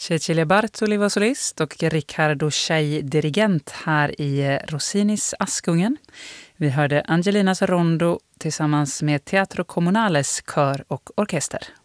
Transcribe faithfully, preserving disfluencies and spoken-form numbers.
Cecilia Bartoli var solist och Riccardo Schei dirigent här i Rossinis Askungen. Vi hörde Angelinas Rondo tillsammans med Teatro Comunales kör och orkester.